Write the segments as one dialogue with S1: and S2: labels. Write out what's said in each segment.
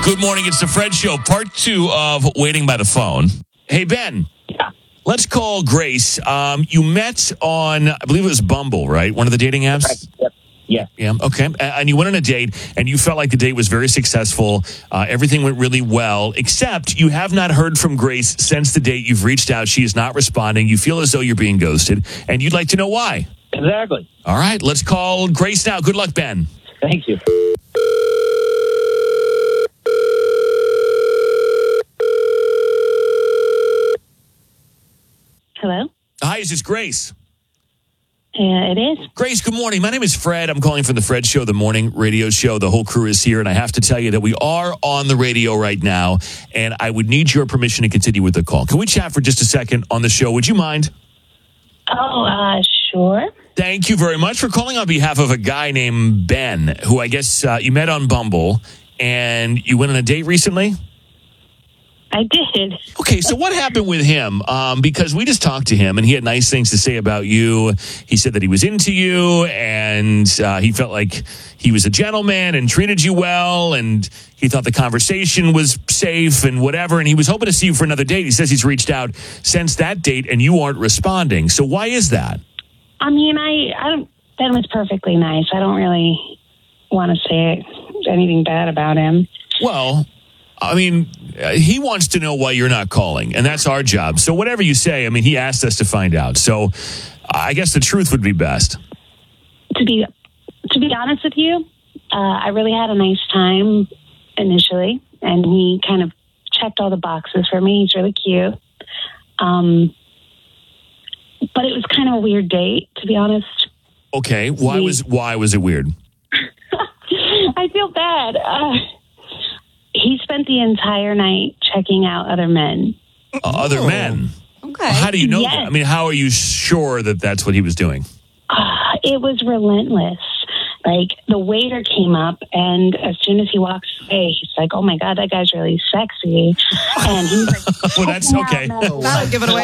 S1: Good morning. It's the Fred Show, part 2 of Waiting by the Phone. Hey, Ben.
S2: Yeah.
S1: Let's call Grace. You met on, I believe it was Bumble, right? One of the dating apps?
S2: Yep. Yeah.
S1: Yeah. Okay. And you went on a date, and you felt like the date was very successful. Everything went really well, except you have not heard from Grace since the date. You've reached out. She is not responding. You feel as though you're being ghosted, and you'd like to know why.
S2: Exactly.
S1: All right. Let's call Grace now. Good luck, Ben.
S2: Thank you.
S3: Hello?
S1: Hi, is this Grace?
S3: It is.
S1: Grace, good morning. My name is Fred. I'm calling from the Fred Show, the morning radio show. The whole crew is here, and I have to tell you that we are on the radio right now, and I would need your permission to continue with the call. Can we chat for just a second on the show? Would you mind?
S3: Sure.
S1: Thank you very much for calling on behalf of a guy named Ben, who I guess you met on Bumble, and you went on a date recently?
S3: I did.
S1: Okay, so what happened with him? Because we just talked to him, and he had nice things to say about you. He said that he was into you, and he felt like he was a gentleman and treated you well, and he thought the conversation was safe and whatever, and he was hoping to see you for another date. He says he's reached out since that date, and you aren't responding. So why is that?
S3: I mean, I don't. Ben was perfectly nice. I don't really want to say anything bad about him.
S1: Well, I mean, he wants to know why you're not calling, and that's our job. So whatever you say, I mean, he asked us to find out. So I guess the truth would be best.
S3: To be honest with you, I really had a nice time initially, and he kind of checked all the boxes for me. He's really cute. But it was kind of a weird date, to be honest.
S1: Okay, why was it weird?
S3: I feel bad. He spent the entire night checking out other men.
S1: Other men?
S4: Okay.
S1: How do you know
S3: Yes.
S1: that? I mean, how are you sure that that's what he was doing?
S3: It was relentless. Like, the waiter came up, and as soon as he walks away, he's like, "Oh my God, that guy's really sexy." And he's like,
S1: Well, that's okay.
S4: That'll give it away.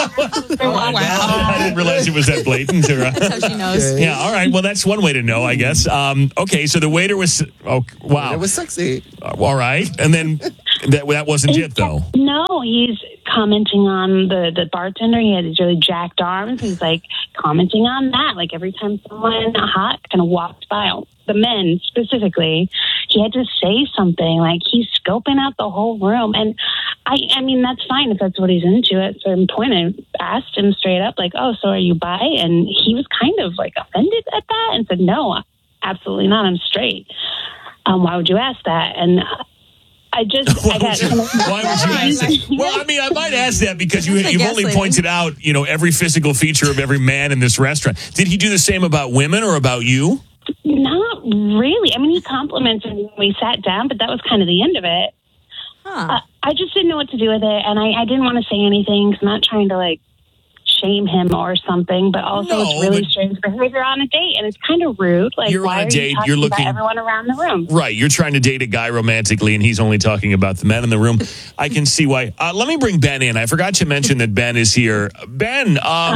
S1: Oh, wow. I didn't realize it was that blatant.
S4: That's how she knows.
S1: Yeah, all right. Well, that's one way to know, I guess. Okay, so the waiter was... Oh, wow.
S5: It was sexy.
S1: All right. And then that wasn't it, though.
S3: No, he's commenting on the bartender. He had these really jacked arms. He's like commenting on that. Like every time someone hot kind of walked by, the men specifically, he had to say something. Like he's scoping out the whole room. And I mean, that's fine if that's what he's into. At a certain point, I asked him straight up, like, "Oh, so are you bi?" And he was kind of like offended at that and said, "No, absolutely not. I'm straight." Why would you ask that? And I got.
S1: Why would you ask that? Well, I mean, I might ask that because you've only pointed out, every physical feature of every man in this restaurant. Did he do the same about women or about you?
S3: Not really. I mean, he complimented me when we sat down, but that was kind of the end of it.
S4: Huh.
S3: I just didn't know what to do with it, and I didn't want to say anything because I'm not trying to, shame him or something, but also it's really strange behavior on a date, and it's kind of rude. Like,
S1: you're
S3: why
S1: on a date,
S3: are you
S1: you're
S3: talking
S1: looking
S3: about everyone around the room?
S1: Right, you're trying to date a guy romantically, and he's only talking about the men in the room. I can see why. Let me bring Ben in. I forgot to mention that Ben is here. Ben,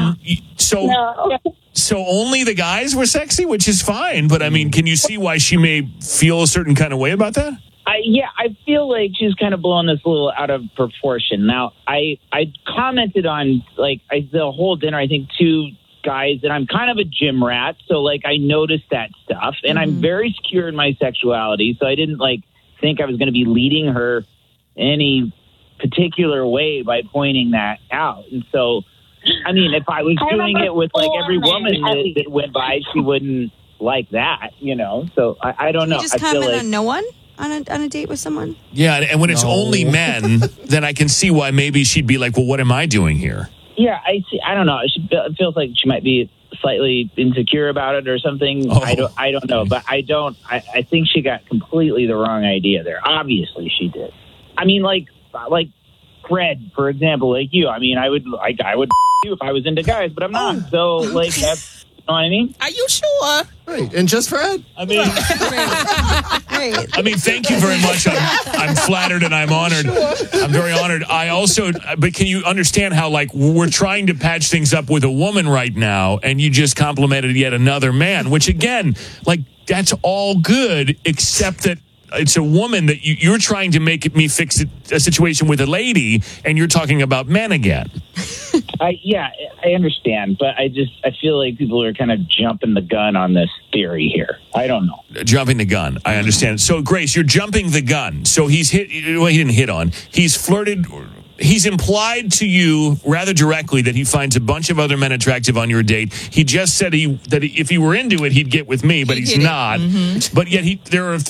S1: so only the guys were sexy, which is fine, but I mean, can you see why she may feel a certain kind of way about that?
S2: I feel like she's kind of blowing this a little out of proportion. Now, I commented on, the whole dinner, I think, 2 guys, and I'm kind of a gym rat, so, I noticed that stuff, and I'm very secure in my sexuality, so I didn't, think I was going to be leading her any particular way by pointing that out. And so, I mean, if I was doing it with, every woman that went by, she wouldn't like that, So, I don't know.
S4: You just comment on no one? On a date with someone?
S1: Yeah, and when it's only men, then I can see why maybe she'd be like, well, what am I doing here?
S2: Yeah, I see. I don't know. It feels like she might be slightly insecure about it or something.
S1: Oh.
S2: I don't know, but I think she got completely the wrong idea there. Obviously, she did. I mean, like Fred, for example, like you. I mean, I would you if I was into guys, but I'm not. So, that's. You know what I mean?
S4: Are you sure?
S5: Right, and just Fred.
S1: I mean, thank you very much. I'm flattered and I'm honored. I'm very honored. But can you understand how, we're trying to patch things up with a woman right now, and you just complimented yet another man, which again, that's all good, except that it's a woman that you're trying to make me fix a situation with a lady, and you're talking about men again.
S2: I understand, but I feel like people are kind of jumping the gun on this theory here. I don't know.
S1: Jumping the gun. I understand. So, Grace, you're jumping the gun. So he didn't hit on. He's flirted. He's implied to you rather directly that he finds a bunch of other men attractive on your date. He just said that if he were into it, he'd get with me, but he's not. Mm-hmm. But yet there are,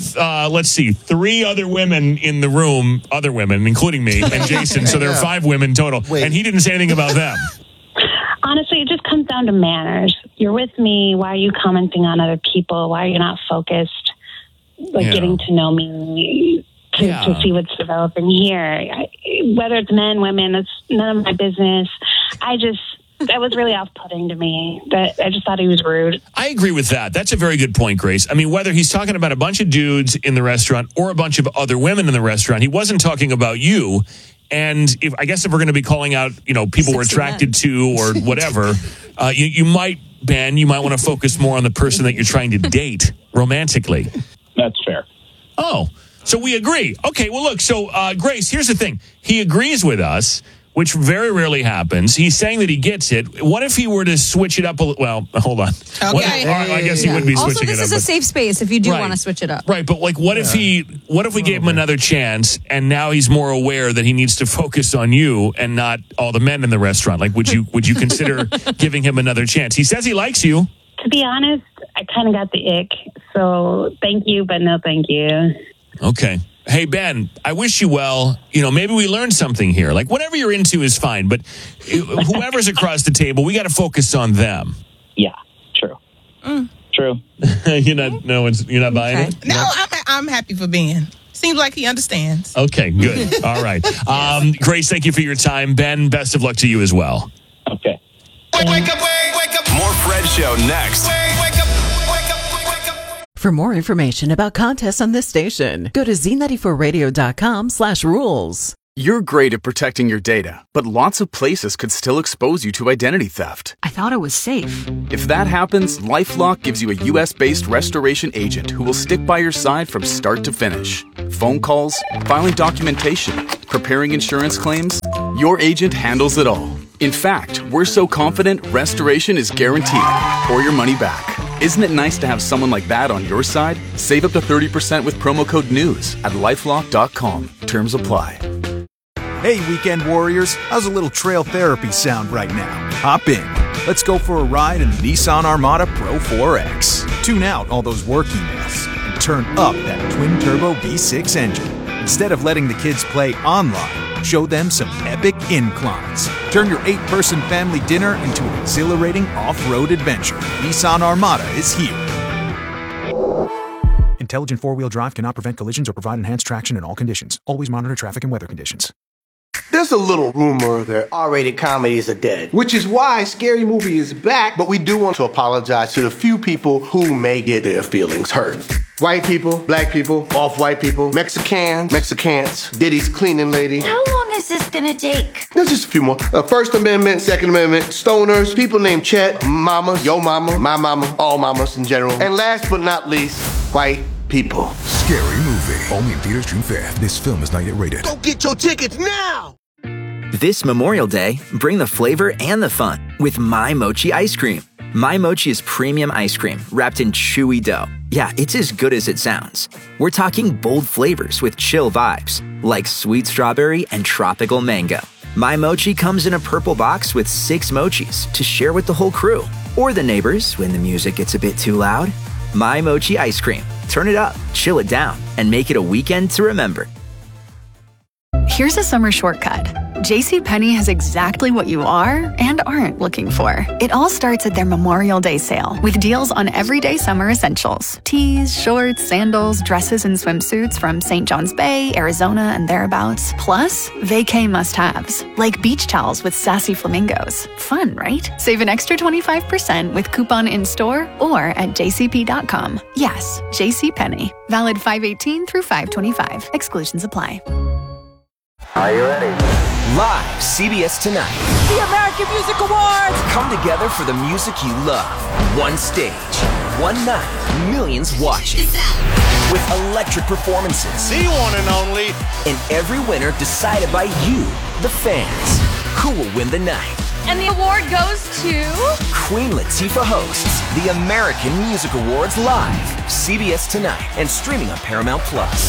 S1: 3 other women in the room, other women, including me and Jason. So there are 5 women total. Wait. And he didn't say anything about them.
S3: Honestly, it just comes down to manners. You're with me. Why are you commenting on other people? Why are you not focused, getting to know me? To see what's developing here. Whether it's men, women, that's none of my business. That was really off-putting to me. I just thought he was rude.
S1: I agree with that. That's a very good point, Grace. I mean, whether he's talking about a bunch of dudes in the restaurant or a bunch of other women in the restaurant, he wasn't talking about you. And if we're going to be calling out, people we're attracted to or whatever, you might want to focus more on the person that you're trying to date romantically.
S2: That's fair.
S1: Oh, so we agree. Okay, well, look, so Grace, here's the thing. He agrees with us, which very rarely happens. He's saying that he gets it. What if he were to switch it up a little? Well, hold on.
S4: Okay.
S1: I guess he would be switching it up.
S4: Also, this is a safe space if you do want to switch it up.
S1: Right, but what if we gave him another chance and now he's more aware that he needs to focus on you and not all the men in the restaurant? Like, would you consider giving him another chance? He says he likes you.
S3: To be honest, I kind of got the ick. So thank you, but no thank you.
S1: Okay. Hey, Ben, I wish you well. Maybe we learned something here. Like, whatever you're into is fine, but whoever's across the table, we got to focus on them.
S2: Yeah, true. True.
S1: You're not buying it?
S5: No, I'm happy for Ben. Seems like he understands.
S1: Okay, good. All right. Grace, thank you for your time. Ben, best of luck to you as well.
S2: Okay.
S6: Wake up. More Fred Show next. Wake up.
S7: For more information about contests on this station, go to z94radio.com/rules.
S8: You're great at protecting your data, but lots of places could still expose you to identity theft.
S9: I thought it was safe.
S8: If that happens, LifeLock gives you a U.S.-based restoration agent who will stick by your side from start to finish. Phone calls, filing documentation, preparing insurance claims, your agent handles it all. In fact, we're so confident restoration is guaranteed or your money back. Isn't it nice to have someone like that on your side? Save up to 30% with promo code NEWS at LifeLock.com. Terms apply.
S10: Hey, weekend warriors, how's a little trail therapy sound right now? Hop in. Let's go for a ride in the Nissan Armada Pro 4X. Tune out all those work emails and turn up that twin-turbo V6 engine. Instead of letting the kids play online, show them some epic inclines. Turn your 8-person family dinner into an exhilarating off-road adventure. Nissan Armada is here. Intelligent four-wheel drive cannot prevent collisions or provide enhanced traction in all conditions. Always monitor traffic and weather conditions.
S11: There's a little rumor that R-rated comedies are dead, which is why Scary Movie is back, but we do want to apologize to the few people who may get their feelings hurt. White people, black people, off-white people, Mexicans, Diddy's cleaning lady.
S12: How long is this gonna take?
S11: There's just a few more. First Amendment, Second Amendment, stoners, people named Chet, mamas, yo mama, my mama, all mamas in general. And last but not least, white people.
S13: Scary Movie. Only in theaters June 5th. This film is not yet rated.
S11: Go get your tickets now!
S14: This Memorial Day, bring the flavor and the fun with My Mochi ice cream. My Mochi is premium ice cream wrapped in chewy dough. Yeah, it's as good as it sounds. We're talking bold flavors with chill vibes, like sweet strawberry and tropical mango. My Mochi comes in a purple box with 6 mochis to share with the whole crew, or the neighbors when the music gets a bit too loud. My Mochi ice cream. Turn it up, chill it down, and make it a weekend to remember.
S15: Here's a summer shortcut. JCPenney has exactly what you are and aren't looking for. It all starts at their Memorial Day sale with deals on everyday summer essentials. Tees, shorts, sandals, dresses, and swimsuits from St. John's Bay, Arizona, and thereabouts. Plus, vacay must-haves, like beach towels with sassy flamingos. Fun, right? Save an extra 25% with coupon in-store or at jcp.com. Yes, JCPenney. Valid 5/18 through 5/25. Exclusions apply.
S16: Are you ready? Live, CBS Tonight.
S17: The American Music Awards!
S16: Come together for the music you love. One stage,
S9: one night, millions watching. With electric performances.
S6: The one and only.
S9: And every winner decided by you, the fans. Who will win the night?
S17: And the award goes to...
S9: Queen Latifah hosts the American Music Awards live, CBS Tonight, and streaming on Paramount Plus.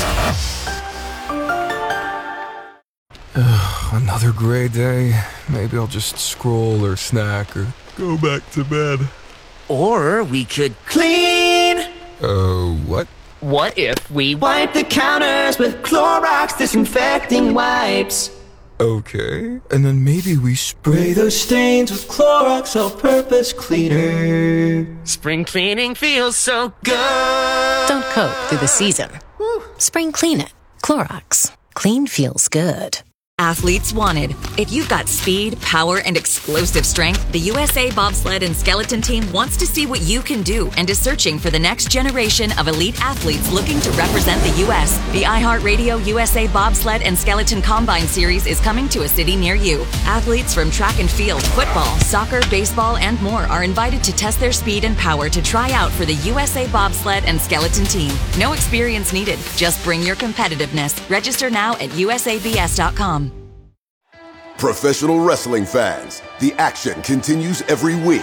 S13: Another gray day. Maybe I'll just scroll or snack or go back to bed.
S18: Or we could clean.
S13: What?
S18: What if we wipe the counters with Clorox disinfecting wipes?
S13: Okay, and then maybe we spray
S18: those stains with Clorox all-purpose cleaner. Spring cleaning feels so good.
S19: Don't coat through the season. Spring clean it. Clorox. Clean feels good.
S20: Athletes wanted. If you've got speed, power, and explosive strength, the USA Bobsled and Skeleton Team wants to see what you can do and is searching for the next generation of elite athletes looking to represent the U.S. The iHeartRadio USA Bobsled and Skeleton Combine Series is coming to a city near you. Athletes from track and field, football, soccer, baseball, and more are invited to test their speed and power to try out for the USA Bobsled and Skeleton Team. No experience needed. Just bring your competitiveness. Register now at usabs.com.
S21: Professional wrestling fans, the action continues every week.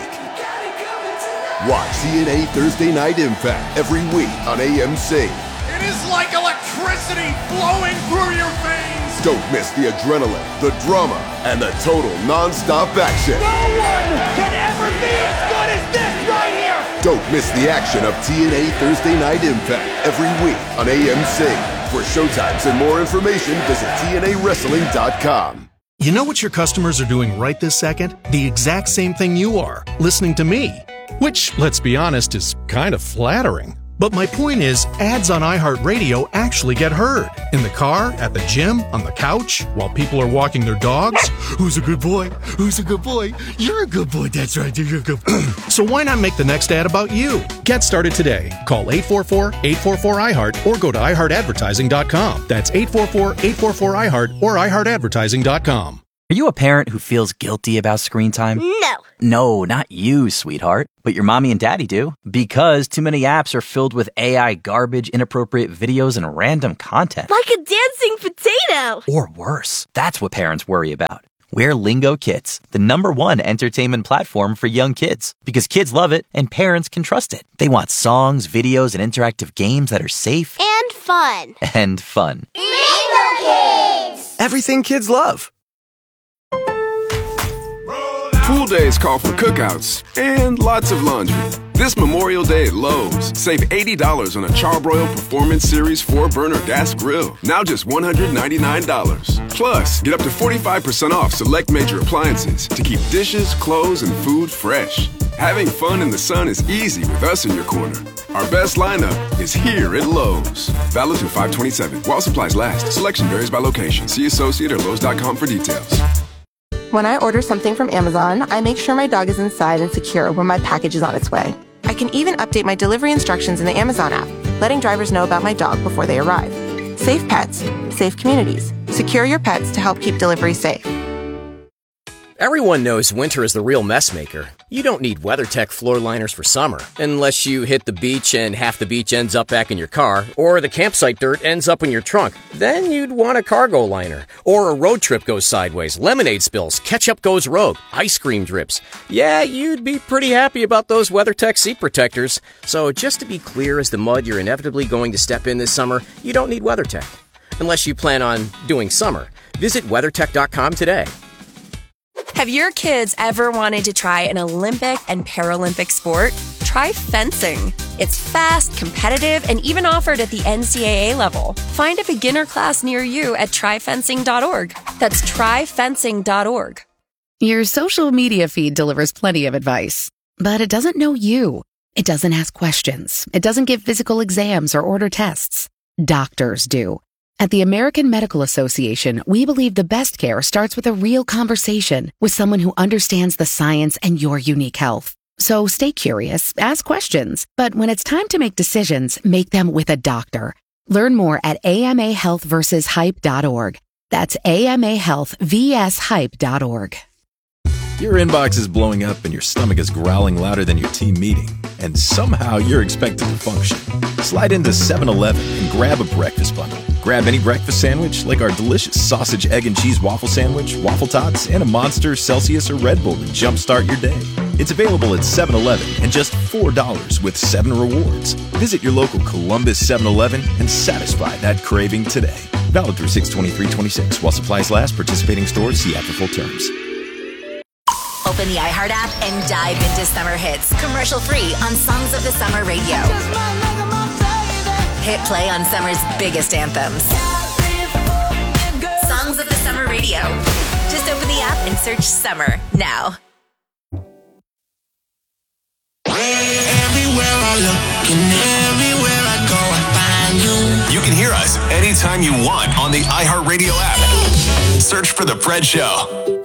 S21: Watch TNA Thursday Night Impact every week on AMC.
S6: It is like electricity flowing through your veins.
S21: Don't miss the adrenaline, the drama, and the total non-stop action.
S6: No one can ever be as good as this right here.
S21: Don't miss the action of TNA Thursday Night Impact every week on AMC. For showtimes and more information, visit TNAWrestling.com.
S22: You know what your customers are doing right this second? The exact same thing you are, listening to me. Which, let's be honest, is kind of flattering. But my point is, ads on iHeartRadio actually get heard. In the car, at the gym, on the couch, while people are walking their dogs. Who's a good boy? Who's a good boy? You're a good boy, that's right, you're a good boy. So why not make the next ad about you? Get started today. Call 844-844-iHeart or go to iHeartAdvertising.com. That's 844-844-iHeart or iHeartAdvertising.com.
S23: Are you a parent who feels guilty about screen time?
S12: No.
S23: No, not you, sweetheart. But your mommy and daddy do. Because too many apps are filled with AI garbage, inappropriate videos, and random content.
S12: Like a dancing potato.
S23: Or worse. That's what parents worry about. We're Lingo Kids, the #1 entertainment platform for young kids. Because kids love it and parents can trust it. They want songs, videos, and interactive games that are safe.
S12: And fun.
S23: And fun.
S12: Lingo Kids!
S24: Everything kids love. Pool days call for cookouts and lots of laundry. This Memorial Day at Lowe's, save $80 on a Charbroil Performance Series 4-burner gas grill. Now just $199. Plus, get up to 45% off select major appliances to keep dishes, clothes, and food fresh. Having fun in the sun is easy with us in your corner. Our best lineup is here at Lowe's. Valid through 5/27. While supplies last. Selection varies by location. See associate or Lowe's.com for details.
S25: When I order something from Amazon, I make sure my dog is inside and secure when my package is on its way. I can even update my delivery instructions in the Amazon app, letting drivers know about my dog before they arrive. Safe pets, safe communities. Secure your pets to help keep delivery safe.
S26: Everyone knows winter is the real mess maker. You don't need WeatherTech floor liners for summer, unless you hit the beach and half the beach ends up back in your car, or the campsite dirt ends up in your trunk. Then you'd want a cargo liner. Or a road trip goes sideways, lemonade spills, ketchup goes rogue, ice cream drips. Yeah, you'd be pretty happy about those WeatherTech seat protectors. So just to be clear as the mud you're inevitably going to step in this summer, you don't need WeatherTech. Unless you plan on doing summer. Visit WeatherTech.com today.
S27: Have your kids ever wanted to try an Olympic and Paralympic sport? Try fencing. It's fast, competitive, and even offered at the NCAA level. Find a beginner class near you at tryfencing.org. That's tryfencing.org.
S15: Your social media feed delivers plenty of advice, but it doesn't know you. It doesn't ask questions. It doesn't give physical exams or order tests. Doctors do. At the American Medical Association, we believe the best care starts with a real conversation with someone who understands the science and your unique health. So stay curious, ask questions, but when it's time to make decisions, make them with a doctor. Learn more at amahealthversushype.org. That's amahealthvshype.org.
S28: Your inbox is blowing up and your stomach is growling louder than your team meeting.
S1: and somehow you're expected to function. Slide into 7-Eleven and grab a breakfast bundle. Grab any breakfast sandwich like our delicious sausage, egg, and cheese waffle sandwich, waffle tots, and a Monster, Celsius, or Red Bull to jumpstart your day. It's available at 7-Eleven and just $4 with 7 rewards. Visit your local Columbus 7-Eleven and satisfy that craving today. Valid through 6/23/26 while supplies last. Participating stores, see after full terms.
S2: Open the iHeart app and dive into summer hits, commercial free on Songs of the Summer radio. Hit play on summer's biggest anthems. Songs of the Summer radio. Just open the app and search summer now.
S18: Everywhere I look and everywhere I go, I find you.
S6: You can hear us anytime you want on the iHeartRadio app. Search for The Fred Show.